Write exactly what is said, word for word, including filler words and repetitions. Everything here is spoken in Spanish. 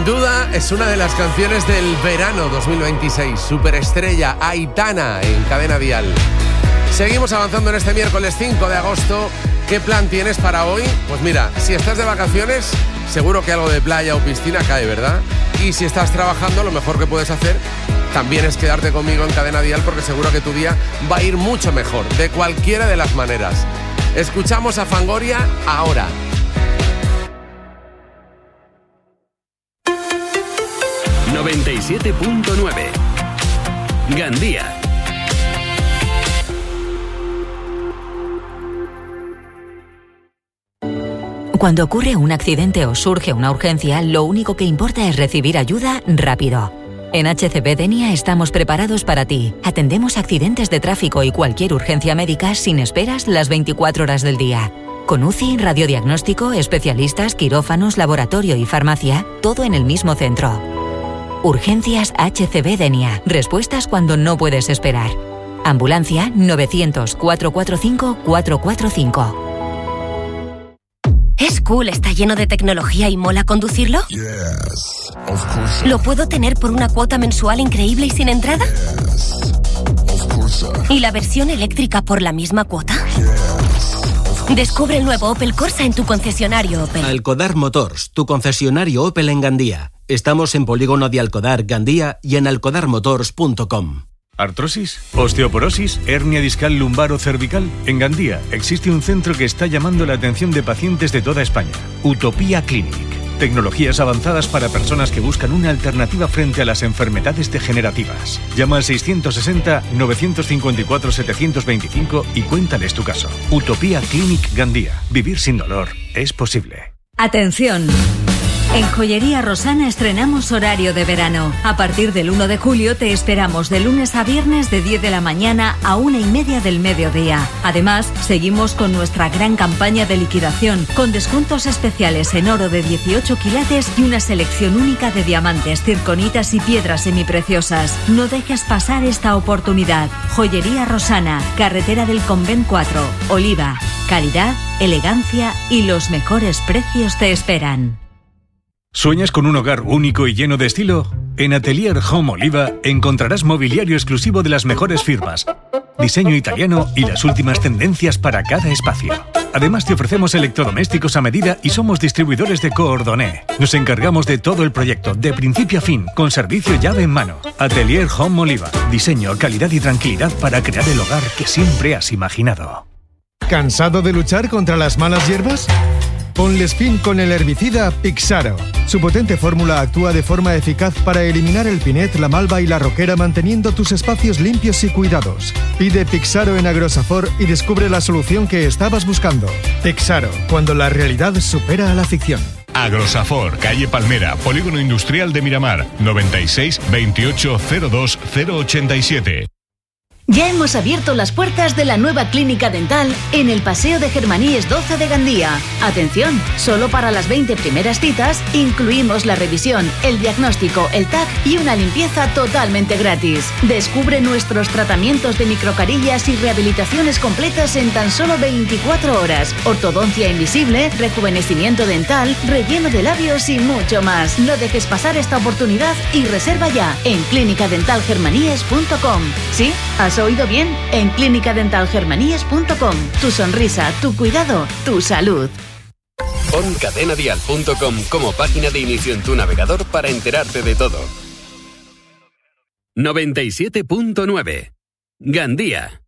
Sin duda es una de las canciones del verano dos mil veintiséis. Superestrella, Aitana, en Cadena Dial. Seguimos avanzando en este miércoles cinco de agosto. ¿Qué plan tienes para hoy? Pues mira, si estás de vacaciones, seguro que algo de playa o piscina cae, ¿verdad? Y si estás trabajando, lo mejor que puedes hacer también es quedarte conmigo en Cadena Dial, porque seguro que tu día va a ir mucho mejor, de cualquiera de las maneras. Escuchamos a Fangoria ahora. noventa y siete punto nueve Gandía. Cuando ocurre un accidente o surge una urgencia, lo único que importa es recibir ayuda rápido. En H C B Denia estamos preparados para ti. Atendemos accidentes de tráfico y cualquier urgencia médica sin esperas las veinticuatro horas del día. Con U C I, radiodiagnóstico, especialistas, quirófanos, laboratorio y farmacia, todo en el mismo centro. Urgencias H C B Denia. Respuestas cuando no puedes esperar. Ambulancia novecientos, cuatrocientos cuarenta y cinco, cuatrocientos cuarenta y cinco. ¿Es cool, está lleno de tecnología y mola conducirlo? Yes, of course. ¿Lo puedo tener por una cuota mensual increíble y sin entrada? Yes, of course. ¿Y la versión eléctrica por la misma cuota? Yes, of course. Descubre el nuevo Opel Corsa en tu concesionario Opel. Alcodar Motors, tu concesionario Opel en Gandía. Estamos en Polígono de Alcodar, Gandía y en alcodar motors punto com. ¿Artrosis? ¿Osteoporosis? ¿Hernia discal lumbar o cervical? En Gandía existe un centro que está llamando la atención de pacientes de toda España. Utopía Clinic. Tecnologías avanzadas para personas que buscan una alternativa frente a las enfermedades degenerativas. Llama al seiscientos sesenta, novecientos cincuenta y cuatro, setecientos veinticinco y cuéntales tu caso. Utopía Clinic Gandía. Vivir sin dolor es posible. Atención. En Joyería Rosana estrenamos horario de verano. A partir del uno de julio te esperamos de lunes a viernes de diez de la mañana a una y media del mediodía. Además, seguimos con nuestra gran campaña de liquidación, con descuentos especiales en oro de dieciocho quilates y una selección única de diamantes, circonitas y piedras semipreciosas. No dejes pasar esta oportunidad. Joyería Rosana, Carretera del Convent cuatro, Oliva. Calidad, elegancia y los mejores precios te esperan. ¿Sueñas con un hogar único y lleno de estilo? En Atelier Home Oliva encontrarás mobiliario exclusivo de las mejores firmas, diseño italiano y las últimas tendencias para cada espacio. Además te ofrecemos electrodomésticos a medida y somos distribuidores de Coordoné. Nos encargamos de todo el proyecto, de principio a fin, con servicio llave en mano. Atelier Home Oliva. Diseño, calidad y tranquilidad para crear el hogar que siempre has imaginado. ¿Cansado de luchar contra las malas hierbas? Ponles fin con el herbicida Pixaro. Su potente fórmula actúa de forma eficaz para eliminar el pinet, la malva y la roquera, manteniendo tus espacios limpios y cuidados. Pide Pixaro en Agrosafor y descubre la solución que estabas buscando. Pixaro, cuando la realidad supera a la ficción. Agrosafor, calle Palmera, Polígono Industrial de Miramar, noventa y seis, veintiocho, cero dos, cero ochenta y siete. Ya hemos abierto las puertas de la nueva clínica dental en el Paseo de Germaníes doce de Gandía. Atención, solo para las veinte primeras citas incluimos la revisión, el diagnóstico, el T A C y una limpieza totalmente gratis. Descubre nuestros tratamientos de microcarillas y rehabilitaciones completas en tan solo veinticuatro horas. Ortodoncia invisible, rejuvenecimiento dental, relleno de labios y mucho más. No dejes pasar esta oportunidad y reserva ya en clínica dental germaníes punto com. ¿Sí? ¿Has oído bien? En clínica dental germaníes punto com. Tu sonrisa, tu cuidado, tu salud. Pon cadena dial punto com como página de inicio en tu navegador para enterarte de todo. noventa y siete punto nueve Gandía.